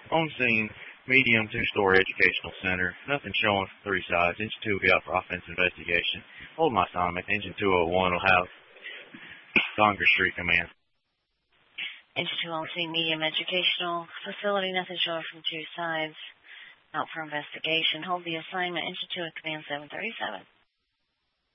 On scene, medium two-story educational center. Nothing showing from three sides. Engine 2 will be out for offensive investigation. Hold my assignment. Engine 201 will have Congress Street command. Engine 2 on scene, medium educational facility. Nothing showing from two sides. Out for investigation. Hold the assignment. Engine 2 at command 737.